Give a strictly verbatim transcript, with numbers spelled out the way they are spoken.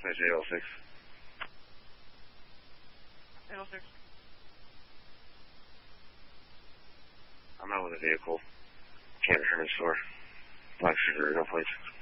Dispatch eight oh six. eight oh six. I'm out with a vehicle. Can't return the store. Black Sugar, no plates.